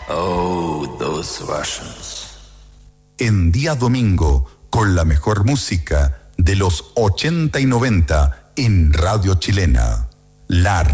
Oh, those Russians. En día domingo, con la mejor música de los 80 y 90 en Radio Chilena. La